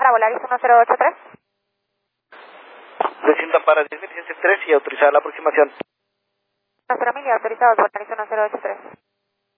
para Volaris 1083. Descienda para 10.103 y autorizada la aproximación. 10.000 y autorizados Volaris 1083.